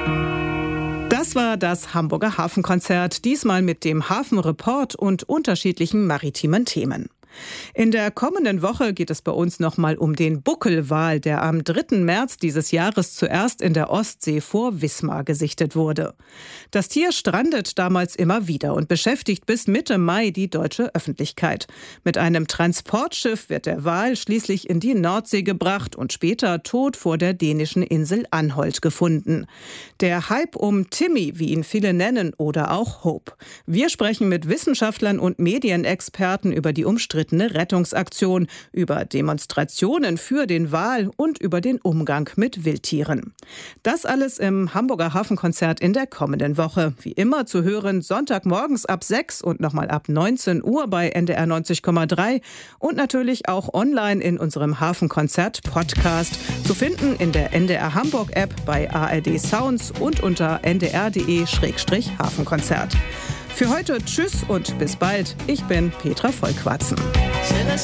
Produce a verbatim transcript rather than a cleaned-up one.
Das war das Hamburger Hafenkonzert, diesmal mit dem Hafenreport und unterschiedlichen maritimen Themen. In der kommenden Woche geht es bei uns nochmal um den Buckelwal, der am dritten März dieses Jahres zuerst in der Ostsee vor Wismar gesichtet wurde. Das Tier strandet damals immer wieder und beschäftigt bis Mitte Mai die deutsche Öffentlichkeit. Mit einem Transportschiff wird der Wal schließlich in die Nordsee gebracht und später tot vor der dänischen Insel Anholt gefunden. Der Hype um Timmy, wie ihn viele nennen, oder auch Hope. Wir sprechen mit Wissenschaftlern und Medienexperten über die umstrittene Rettungsaktion, über Demonstrationen für den Wal und über den Umgang mit Wildtieren. Das alles im Hamburger Hafenkonzert in der kommenden Woche. Wie immer zu hören Sonntagmorgens ab sechs und nochmal ab neunzehn Uhr bei N D R neunzig Komma drei und natürlich auch online in unserem Hafenkonzert-Podcast. Zu finden in der N D R Hamburg-App, bei A R D Sounds und unter n d r punkt d e slash hafenkonzert. Für heute tschüss und bis bald. Ich bin Petra Vollquatzen.